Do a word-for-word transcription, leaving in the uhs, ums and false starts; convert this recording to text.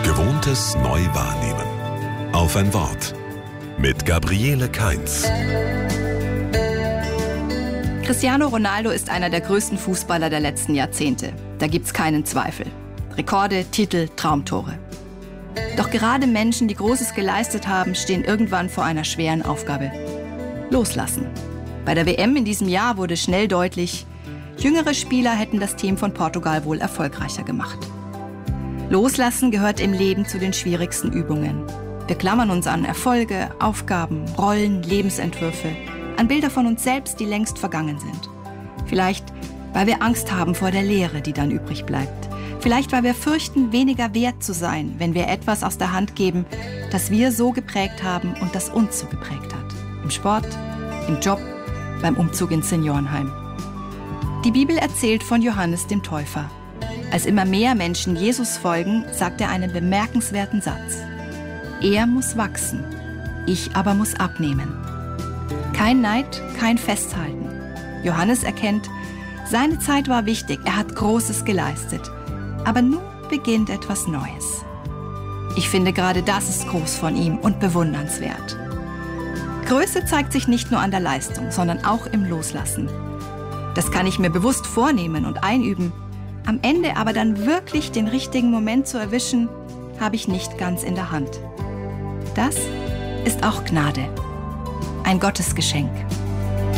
Gewohntes neu wahrnehmen. Auf ein Wort. Mit Gabriele Kainz. Cristiano Ronaldo ist einer der größten Fußballer der letzten Jahrzehnte. Da gibt's keinen Zweifel. Rekorde, Titel, Traumtore. Doch gerade Menschen, die Großes geleistet haben, stehen irgendwann vor einer schweren Aufgabe. Loslassen. Bei der W M in diesem Jahr wurde schnell deutlich, jüngere Spieler hätten das Team von Portugal wohl erfolgreicher gemacht. Loslassen gehört im Leben zu den schwierigsten Übungen. Wir klammern uns an Erfolge, Aufgaben, Rollen, Lebensentwürfe, an Bilder von uns selbst, die längst vergangen sind. Vielleicht, weil wir Angst haben vor der Leere, die dann übrig bleibt. Vielleicht, weil wir fürchten, weniger wert zu sein, wenn wir etwas aus der Hand geben, das wir so geprägt haben und das uns so geprägt hat. Im Sport, im Job, beim Umzug ins Seniorenheim. Die Bibel erzählt von Johannes dem Täufer. Als immer mehr Menschen Jesus folgen, sagt er einen bemerkenswerten Satz. Er muss wachsen, ich aber muss abnehmen. Kein Neid, kein Festhalten. Johannes erkennt, seine Zeit war wichtig, er hat Großes geleistet. Aber nun beginnt etwas Neues. Ich finde, gerade das ist groß von ihm und bewundernswert. Größe zeigt sich nicht nur an der Leistung, sondern auch im Loslassen. Das kann ich mir bewusst vornehmen und einüben. Am Ende aber dann wirklich den richtigen Moment zu erwischen, habe ich nicht ganz in der Hand. Das ist auch Gnade. Ein Gottesgeschenk.